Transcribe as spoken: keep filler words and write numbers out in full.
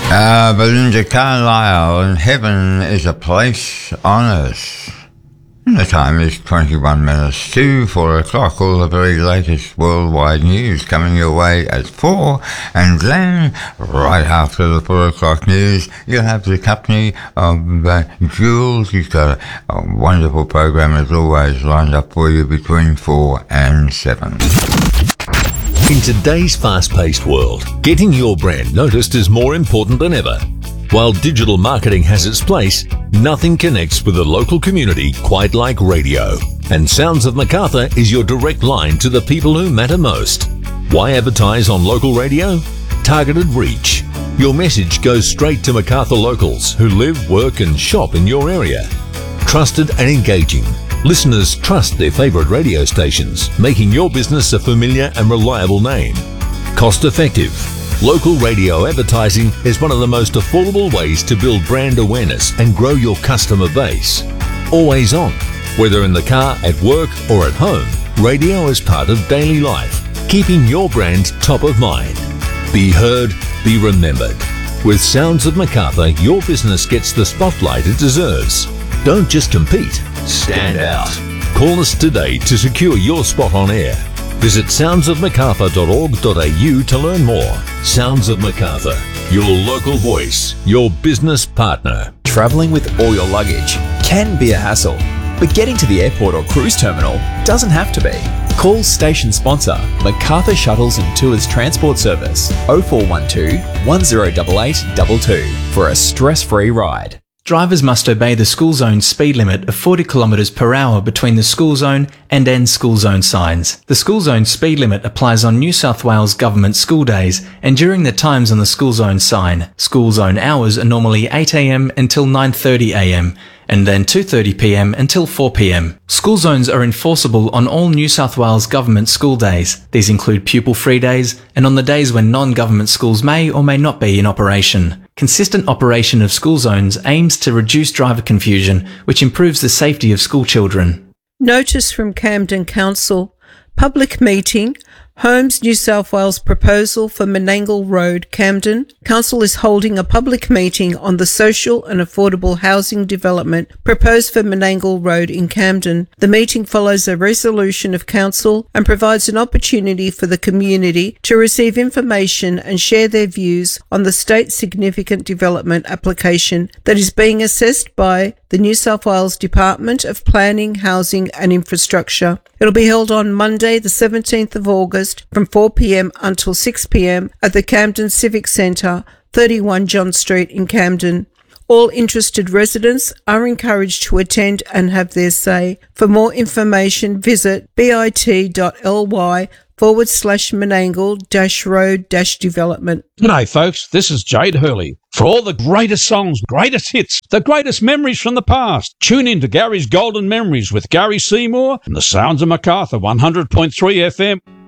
Uh, Belinda Carlisle, and heaven is a place on earth. And the time is twenty-one minutes to four o'clock. All the very latest worldwide news coming your way at four. And then, right after the four o'clock news, you'll have the company of uh, Jules. He's got a, a wonderful program as always lined up for you between four and seven. In today's fast-paced world, getting your brand noticed is more important than ever. While digital marketing has its place, nothing connects with the local community quite like radio. And Sounds of Macarthur is your direct line to the people who matter most. Why advertise on local radio? Targeted reach. Your message goes straight to Macarthur locals who live, work and shop in your area. Trusted and engaging. Listeners trust their favourite radio stations, making your business a familiar and reliable name. Cost effective. Local radio advertising is one of the most affordable ways to build brand awareness and grow your customer base. Always on. Whether in the car, at work or at home, radio is part of daily life, keeping your brand top of mind. Be heard, be remembered. With Sounds of Macarthur, your business gets the spotlight it deserves. Don't just compete, stand out. Call us today to secure your spot on air. Visit sounds of macarthur dot org dot a u to learn more. Sounds of Macarthur, your local voice, your business partner. Travelling with all your luggage can be a hassle, but getting to the airport or cruise terminal doesn't have to be. Call station sponsor Macarthur Shuttles and Tours Transport Service oh four one two, one oh eight eight two two for a stress-free ride. Drivers must obey the school zone speed limit of forty kilometres per hour between the school zone and end school zone signs. The school zone speed limit applies on New South Wales government school days and during the times on the school zone sign. School zone hours are normally eight a m until nine thirty a m and then two thirty p m until four p m. School zones are enforceable on all New South Wales government school days. These include pupil-free days and on the days when non-government schools may or may not be in operation. Consistent operation of school zones aims to reduce driver confusion, which improves the safety of school children. Notice from Camden Council. Public meeting. Homes New South Wales proposal for Menangle Road, Camden. Council is holding a public meeting on the social and affordable housing development proposed for Menangle Road in Camden. The meeting follows a resolution of Council and provides an opportunity for the community to receive information and share their views on the state significant development application that is being assessed by the New South Wales Department of Planning, Housing and Infrastructure. It'll be held on Monday, the seventeenth of August from four p m until six p m at the Camden Civic Centre, thirty-one John Street in Camden. All interested residents are encouraged to attend and have their say. For more information, visit bit.ly forward slash Menangle dash road dash development. G'day folks, this is Jade Hurley. For all the greatest songs, greatest hits, the greatest memories from the past, tune in to Gary's Golden Memories with Gary Seymour and the Sounds of Macarthur one hundred point three F M.